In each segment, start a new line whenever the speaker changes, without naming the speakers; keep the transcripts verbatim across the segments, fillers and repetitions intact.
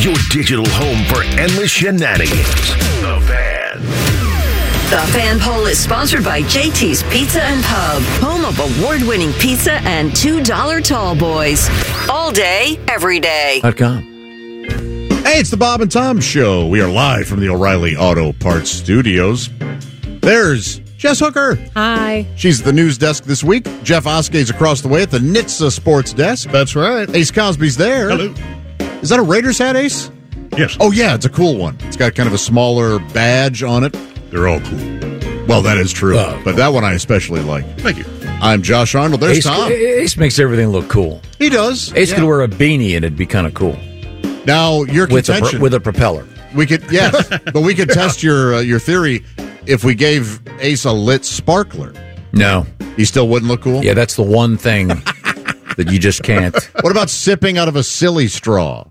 Your digital home for endless shenanigans. The Fan.
The Fan Poll is sponsored by J T's Pizza and Pub, home of award-winning pizza and two dollar tall boys. All day, every day.
.com.
Hey, it's the Bob and Tom Show. We are live from the O'Reilly Auto Parts Studios. There's Jess Hooker.
Hi.
She's at the news desk this week. Jeff Oskay's across the way at the N H T S A Sports Desk.
That's right.
Ace Cosby's there.
Hello.
Is that a Raiders hat, Ace?
Yes.
Oh, yeah, it's a cool one. It's got kind of a smaller badge on it.
They're all cool.
Well, that is true.
Uh,
but that one I especially like.
Thank you.
I'm Josh Arnold. There's
Ace,
Tom.
Ace makes everything look cool.
He does.
Ace
Yeah.
could wear a beanie and it'd be kind of cool.
Now, your
With a,
contention.
pro- with a propeller.
We could, yes, but we could test your uh, your theory if we gave Ace a lit sparkler.
No.
He still wouldn't look cool?
Yeah, that's the one thing that you just can't.
What about sipping out of a silly straw?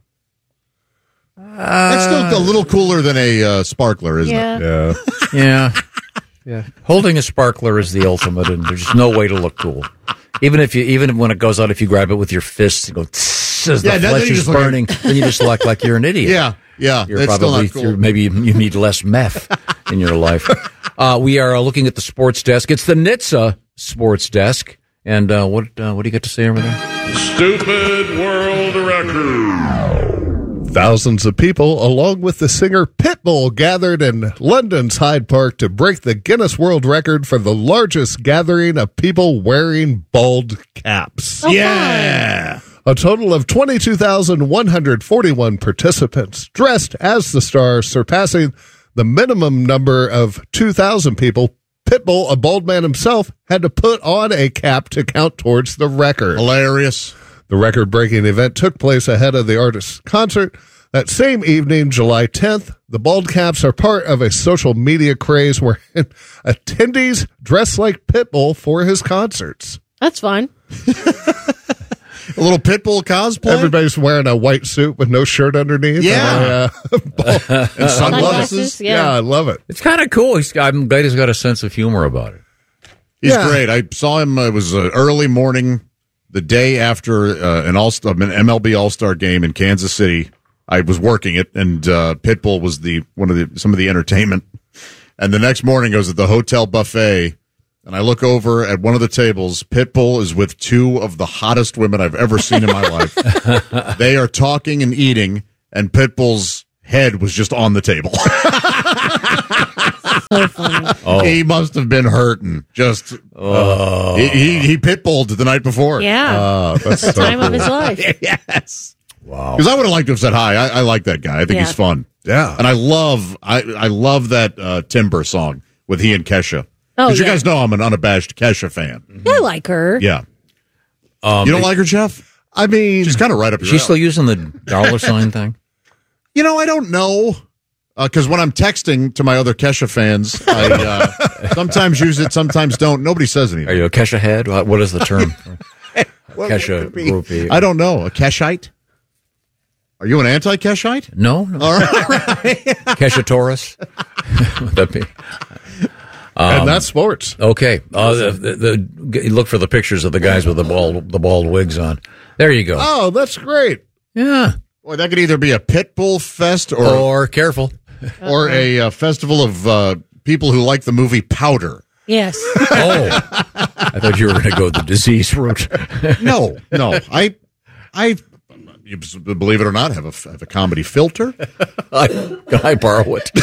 Uh,
That's still a little cooler than a uh, sparkler, isn't
Yeah.
it?
Yeah.
Yeah. Yeah. Holding a sparkler is the ultimate, and there's no way to look cool. Even if you, even when it goes out, if you grab it with your fists and go tss, as
Yeah,
the
then
flesh
you
is
just look
burning, then you just look like you're an idiot.
Yeah, yeah.
You're
that's
probably
still not
you're,
cool.
maybe you need less meth in your life. Uh, we are uh, looking at the sports desk. It's the N H T S A Sports Desk, and uh, what uh, what do you got to say over there?
Stupid world record. Thousands of people, along with the singer Pitbull, gathered in London's Hyde Park to break the Guinness World Record for the largest gathering of people wearing bald caps.
Oh,
Yeah.
A total of twenty-two thousand one hundred forty-one participants dressed as the stars, surpassing the minimum number of two thousand people. Pitbull, a bald man himself, had to put on a cap to count towards the record.
Hilarious.
The record-breaking event took place ahead of the artist's concert. That same evening, July tenth, the bald caps are part of a social media craze where attendees dress like Pitbull for his concerts.
That's fine.
A little Pitbull cosplay.
Everybody's wearing a white suit with no shirt underneath.
Yeah.
And, uh, bald-
and sunglasses.
Sunglasses,
yeah.
yeah.
I love it.
It's kind of cool. He's, I'm glad he's got a sense of humor about it.
He's
Yeah.
great. I saw him. Uh, it was an early morning, the day after uh, an all an M L B All Star game in Kansas City. I was working it, and uh, Pitbull was the one of the some of the entertainment. And the next morning, I was at the hotel buffet, and I look over at one of the tables. Pitbull is with two of the hottest women I've ever seen in my life. They are talking and eating, and Pitbull's head was just on the table.
So funny.
Oh.
He must have been hurting. Just uh, he, he he pitbulled the night before.
Yeah.
Uh, that's so
Time of
cool.
his life.
Yes.
Wow.
Because I would have liked to have said hi. I, I like that guy. I think
Yeah.
he's fun.
Yeah.
And I love I I love that uh, Timber song with he and Kesha.
Oh,
Because you
yeah.
guys know I'm an unabashed Kesha fan.
I like her.
Yeah.
Um,
You don't like her, Jeff?
I mean,
She's kind of right up your
She's still
alley.
using the dollar sign thing?
You know, I don't know. Because when I'm texting to my other Kesha fans, I uh, sometimes use it, sometimes don't. Nobody says
Are
anything.
you a Kesha head? What what is the term?
What
Kesha
would it be?
groupie.
I don't know. A Keshite? Are you an anti-Keshite?
No, no.
All right.
Kesha Taurus. Would that be?
and that's sports.
Okay. Uh, the, the, the, look for the pictures of the guys with the bald the bald wigs on. There you go.
Oh, that's great.
Yeah.
Boy, that could either be a Pitbull fest or
Or careful.
or a uh, festival of uh, people who like the movie Powder.
Yes.
Oh, I thought you were going to go the disease route.
No, no, I, I, you believe it or not, have a have a comedy filter.
I, can I borrow it?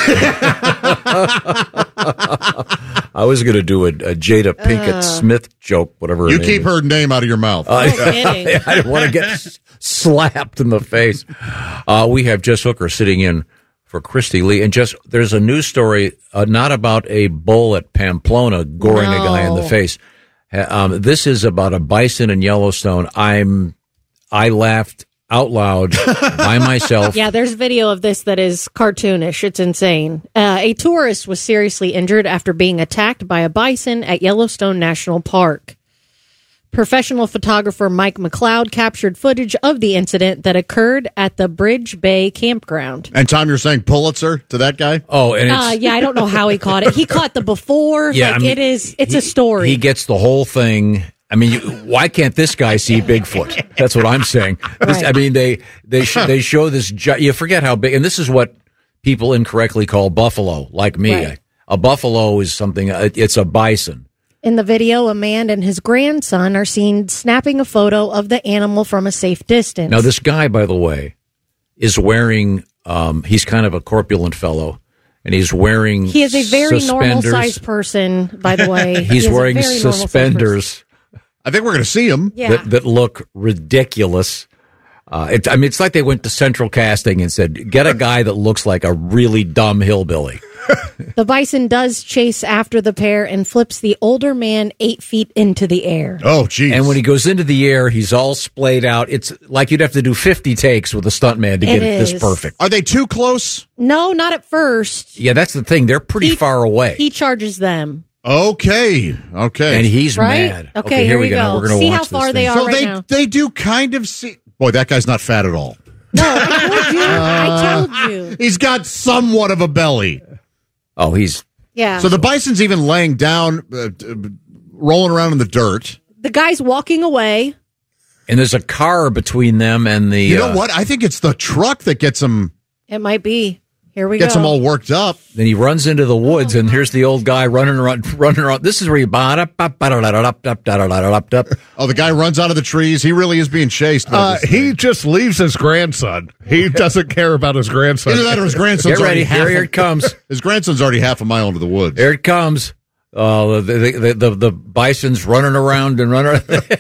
I was going to do a, a Jada Pinkett
Uh.
Smith joke, whatever. her
You
name
keep
is.
her name out of your mouth.
No kidding.
I didn't want to get s- slapped in the face. Uh, we have Jess Hooker sitting in for Christy Lee, and just there's a news story uh, not about a bull at Pamplona goring a guy in the
No.
face. Uh, Um, this is about a bison in Yellowstone. I'm I laughed out loud by myself.
Yeah, there's video of this that is cartoonish. It's insane. Uh, a tourist was seriously injured after being attacked by a bison at Yellowstone National Park. Professional photographer Mike McLeod captured footage of the incident that occurred at the Bridge Bay campground.
And Tom, you're saying Pulitzer to that guy?
Oh, and it's
Uh, yeah, I don't know how he caught it. He caught the before.
Yeah,
like
I mean,
it is. It's
he-
a story.
He gets the whole thing, I mean, you, why can't this guy see Bigfoot? That's what I'm saying. This,
Right.
I mean, they they sh- they show this. Gi- you forget how big, and this is what people incorrectly call buffalo, like me.
Right.
A buffalo is something. Uh, it's a bison.
In the video, a man and his grandson are seen snapping a photo of the animal from a safe distance.
Now, this guy, by the way, is wearing. Um, he's kind of a corpulent fellow, and he's wearing.
He is a very normal
suspenders.
sized person, by the way.
He's
He is a
wearing
very normal-sized person.
suspenders.
I think we're going to see him.
Yeah.
that, that look ridiculous. Uh, it, I mean, it's like they went to Central Casting and said, get a guy that looks like a really dumb hillbilly.
The bison does chase after the pair and flips the older man eight feet into the air.
Oh, geez.
And when he goes into the air, he's all splayed out. It's like you'd have to do fifty takes with a stuntman to get
It
it this
is.
perfect.
Are they too close?
No, not at first.
Yeah, that's the thing. They're pretty
He-
far away.
He charges them.
Okay. Okay.
and he's
Right?
mad.
Okay, here we
Now
go.
We're going to
See
watch
how
this
far
thing.
they are.
so
right
they
now.
they do kind of see. Boy, that guy's not fat at all.
No, I told you. I told you.
He's got somewhat of a belly.
Oh, he's
Yeah.
So the bison's even laying down, uh, uh, rolling around in the dirt.
the guy's walking away.
and there's a car between them and the.
You know
uh,
what? I think it's the truck that gets him
It might be. Here we
gets
go.
him all worked up.
Then he runs into the woods, and here's the old guy running around. Running around. This is where you.
Oh, the guy runs out of the trees. He really is being chased. By
Uh,
this
he
thing.
just leaves his grandson. He doesn't care about his grandson.
Either that or his grandson's
Get ready.
already half.
Here
a-
it comes.
His grandson's already half a mile into the woods.
Here it comes. Uh, the, the, the, the, the bison's running around and running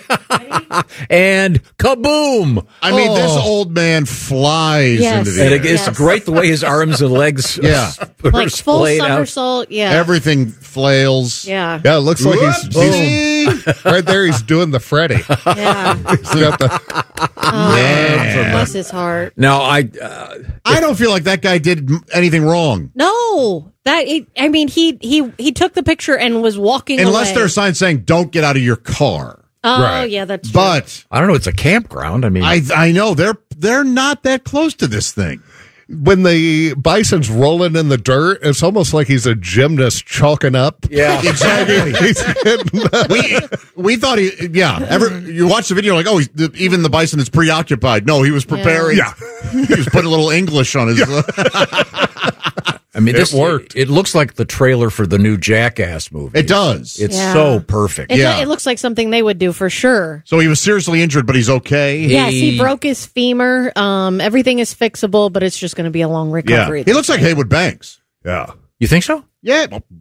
and kaboom!
I mean, this
Oh.
old man flies
Yes.
into the
And
air.
it, it's
Yes.
great the way his arms and legs
Yeah.
are
like full
splayed out.
somersault. Yeah.
Everything flails.
yeah.
Yeah, it looks like he's, he's
Whoopsie.
right there. He's doing the Freddy.
Yeah.
He's got the,
Yeah.
Bless his heart.
Now, I uh,
I don't feel like that guy did m- anything wrong.
No, that it, I mean he he he took the picture and was walking
Unless
away.
there's signs saying, don't get out of your car.
Oh
Right.
yeah, that's true.
But
I don't know. It's a campground. I mean,
I I know they're they're not that close to this thing.
when the bison's rolling in the dirt, it's almost like he's a gymnast chalking up.
yeah,
Exactly.
He's hitting the-
we we thought he yeah. Ever you watch the video like oh he's, even the bison is preoccupied. No, he was preparing.
Yeah.
he was putting a little English on his.
I mean, this
It worked.
It, looks like the trailer for the new Jackass movie.
It does.
It's
Yeah.
so perfect.
It,
yeah.
it looks like something they would do for sure.
So he was seriously injured, but he's okay.
Yes, he
He-
broke his femur. Um, everything is fixable, but it's just going to be a long
Yeah,
recovery.
he looks like Haywood Banks.
yeah.
You think so?
Yeah, well,